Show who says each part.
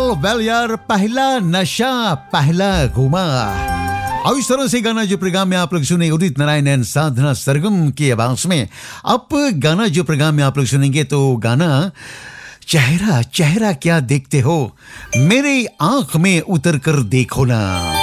Speaker 1: Well यार, पहला नशा पहला घुमा। और इस तरह से गाना जो प्रोग्राम में आप लोग सुने उदित नारायण एंड साधना सरगम की आवाज में। अब गाना जो प्रोग्राम में आप लोग सुनेंगे तो गाना चेहरा चेहरा क्या देखते हो, मेरे आंख में उतर कर देखो ना।